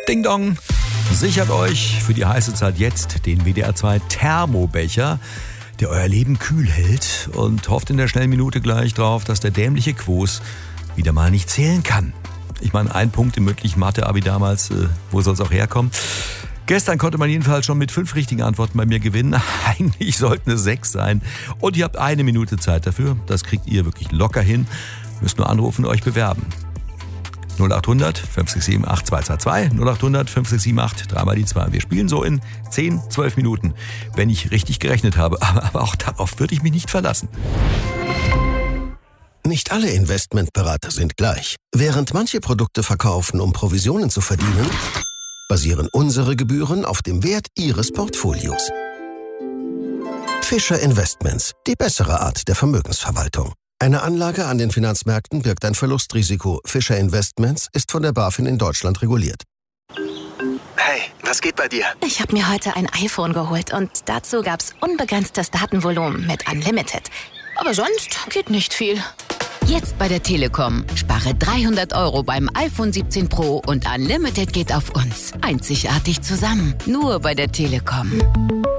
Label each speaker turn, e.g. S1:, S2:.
S1: Ding Dong. Sichert euch für die heiße Zeit jetzt den WDR 2 Thermobecher, der euer Leben kühl hält, und hofft in der schnellen Minute gleich drauf, dass der dämliche Quos wieder mal nicht zählen kann. Ich meine, ein Punkt im mündlichen Mathe-Abi damals, wo soll es auch herkommen? Gestern konnte man jedenfalls schon mit 5 richtigen Antworten bei mir gewinnen. Eigentlich sollten es 6 sein. Und ihr habt 1 Minute Zeit dafür. Das kriegt ihr wirklich locker hin. Müsst nur anrufen und euch bewerben. 0800 567 8222, 0800 567 3 die 2. Wir spielen so in 10, 12 Minuten, wenn ich richtig gerechnet habe. Aber auch darauf würde ich mich nicht verlassen.
S2: Nicht alle Investmentberater sind gleich. Während manche Produkte verkaufen, um Provisionen zu verdienen, basieren unsere Gebühren auf dem Wert Ihres Portfolios. Fischer Investments, die bessere Art der Vermögensverwaltung. Eine Anlage an den Finanzmärkten birgt ein Verlustrisiko. Fischer Investments ist von der BaFin in Deutschland reguliert.
S3: Hey, was geht bei dir?
S4: Ich habe mir heute ein iPhone geholt und dazu gab's unbegrenztes Datenvolumen mit Unlimited. Aber sonst geht nicht viel.
S5: Jetzt bei der Telekom. Spare 300 € beim iPhone 17 Pro und Unlimited geht auf uns. Einzigartig zusammen. Nur bei der Telekom.